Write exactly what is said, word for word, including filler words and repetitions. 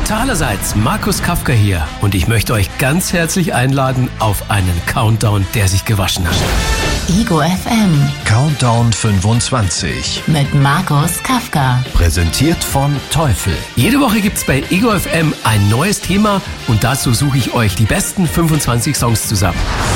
Allerseits, Markus Kafka hier und ich möchte euch ganz herzlich einladen auf einen Countdown, der sich gewaschen hat. Ego F M Countdown fünfundzwanzig mit Markus Kafka. Präsentiert von Teufel. Jede Woche gibt's bei Ego F M ein neues Thema und dazu suche ich euch die besten fünfundzwanzig Songs zusammen.